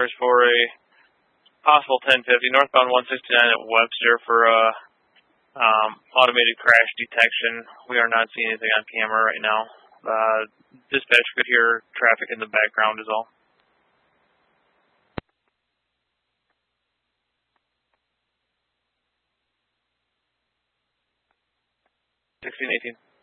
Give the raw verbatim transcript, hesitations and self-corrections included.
numbers for a possible ten fifty northbound one sixty-nine at Webster for a um, automated crash detection. We are not seeing anything on camera right now. Uh, dispatch could hear traffic in the background is all. sixteen eighteen.